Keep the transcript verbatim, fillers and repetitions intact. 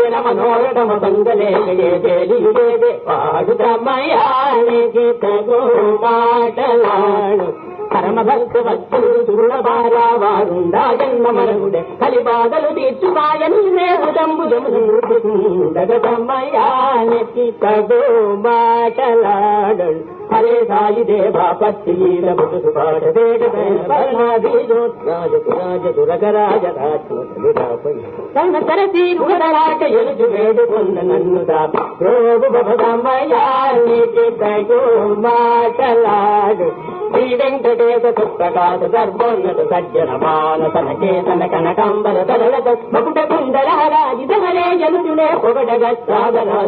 సజ్జన మనోరమ సంగలేదే పాడుతమయానికి తగు మాటలాడు పరమ భక్త వత్సలు దుర్లభారా వారుండా జన్మ మరుగుడే కలిబాధలు తీర్చుకాయని రేవుదంబుజముడగతమయానికి తగు మాటలాడు హరే సాయి దేవా పత్తి బుధు పాట సరసీరుడరాట ఎలుజు వేడుకొన్న నన్ను దాబు భవదమయానికి తగు మాటలాడు శ్రీ వెంకటేశ సుప్రకాశ సర్వోన్నత సజ్జన మానసన చేతన కనకాంబర తరళత మకుట కుండలహరాజి ధరే జనుజునే పొగడగ సాగర